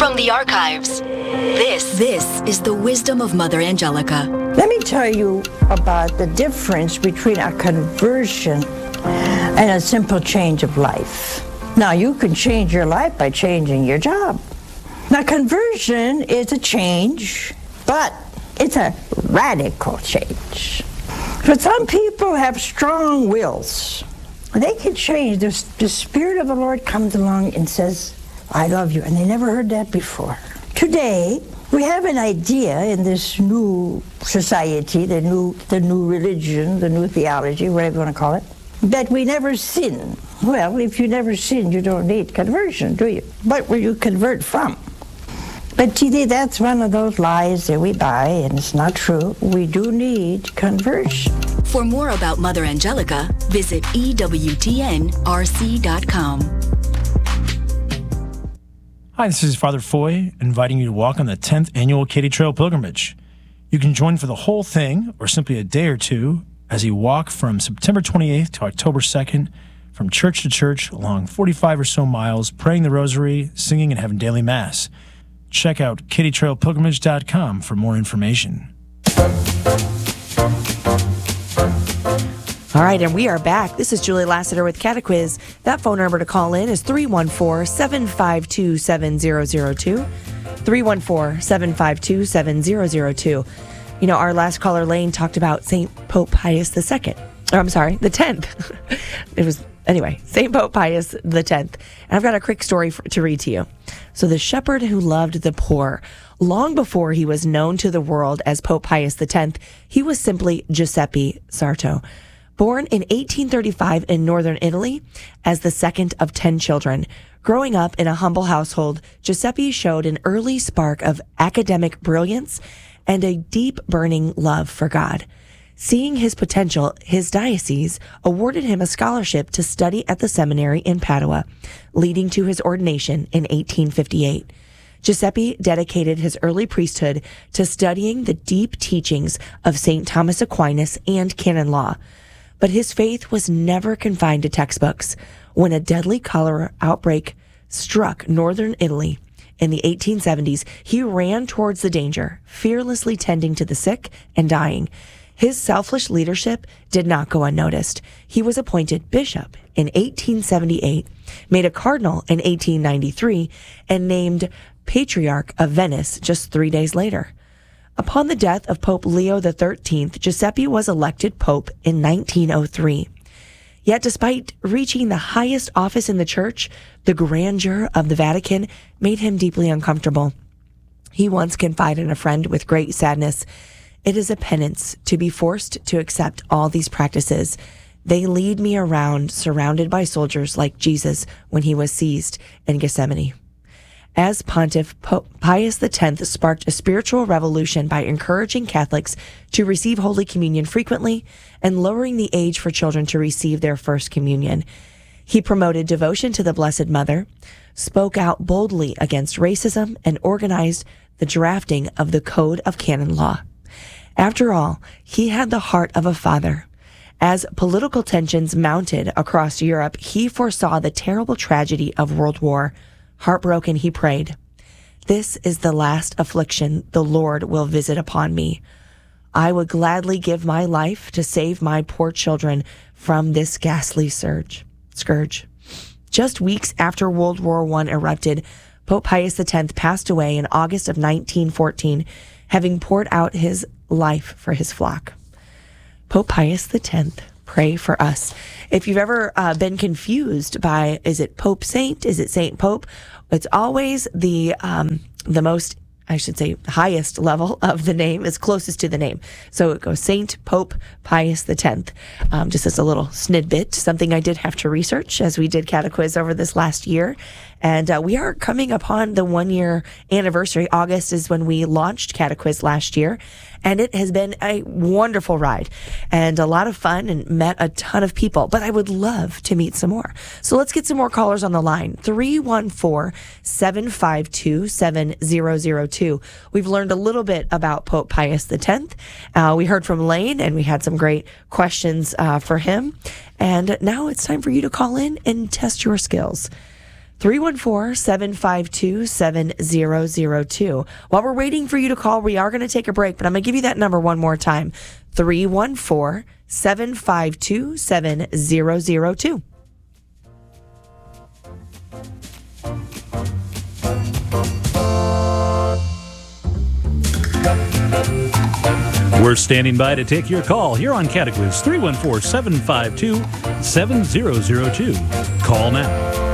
From the archives, this is the wisdom of Mother Angelica. Let me tell you about the difference between a conversion and a simple change of life. Now, you can change your life by changing your job. Now, conversion is a change, but it's a radical change. But some people have strong wills. They can change. The Spirit of the Lord comes along and says, I love you. And they never heard that before. Today, we have an idea in this new society, the new religion, the new theology, whatever you want to call it, that we never sin. Well, if you never sin, you don't need conversion, do you? What will you convert from? But see, that's one of those lies that we buy, and it's not true. We do need conversion. For more about Mother Angelica, visit EWTNRC.com. Hi, this is Father Foy, inviting you to walk on the 10th Annual Katy Trail Pilgrimage. You can join for the whole thing, or simply a day or two, as you walk from September 28th to October 2nd, from church to church, along 45 or so miles, praying the rosary, singing, and having daily Mass. Check out katytrailpilgrimage.com for more information. All right, and we are back. This is Julie Lassiter with Catequiz. That phone number to call in is 314-752-7002. 314-752-7002. You know, our last caller, Lane, talked about St. Pope Pius II. Or, I'm sorry, the 10th. St. Pope Pius X. And I've got a quick story to read to you. So the shepherd who loved the poor, long before he was known to the world as Pope Pius X, he was simply Giuseppe Sarto. Born in 1835 in northern Italy as the second of 10 children, growing up in a humble household, Giuseppe showed an early spark of academic brilliance and a deep burning love for God. Seeing his potential, his diocese awarded him a scholarship to study at the seminary in Padua, leading to his ordination in 1858. Giuseppe dedicated his early priesthood to studying the deep teachings of St. Thomas Aquinas and canon law. But his faith was never confined to textbooks. When a deadly cholera outbreak struck northern Italy in the 1870s, he ran towards the danger, fearlessly tending to the sick and dying. His selfless leadership did not go unnoticed. He was appointed bishop in 1878, made a cardinal in 1893, and named Patriarch of Venice just 3 days later. Upon the death of Pope Leo XIII, Giuseppe was elected pope in 1903. Yet despite reaching the highest office in the church, the grandeur of the Vatican made him deeply uncomfortable. He once confided in a friend with great sadness, "It is a penance to be forced to accept all these practices. They lead me around surrounded by soldiers like Jesus when he was seized in Gethsemane." As pontiff, Pope Pius X sparked a spiritual revolution by encouraging Catholics to receive Holy Communion frequently and lowering the age for children to receive their first communion. He promoted devotion to the Blessed Mother, spoke out boldly against racism, and organized the drafting of the Code of Canon Law. After all, he had the heart of a father. As political tensions mounted across Europe, he foresaw the terrible tragedy of World War. Heartbroken, he prayed, "This is the last affliction the Lord will visit upon me. I would gladly give my life to save my poor children from this ghastly scourge." Just weeks after World War I erupted, Pope Pius X passed away in August of 1914, having poured out his life for his flock. Pope Pius X, pray for us. If you've ever been confused by, is it Pope Saint? Is it Saint Pope? It's always the most, I should say, highest level of the name is closest to the name. So it goes Saint Pope Pius X. Just as a little snidbit, something I did have to research as we did Catequiz over this last year. And we are coming upon the 1-year anniversary. August is when we launched Catequiz last year. And it has been a wonderful ride and a lot of fun and met a ton of people. But I would love to meet some more. So let's get some more callers on the line. 314-752-7002. We've learned a little bit about Pope Pius X. We heard from Lane and we had some great questions for him. And now it's time for you to call in and test your skills. 314-752-7002. While we're waiting for you to call, we are going to take a break, but I'm going to give you that number one more time. 314-752-7002. We're standing by to take your call here on Cataclysm 314-752-7002. Call now.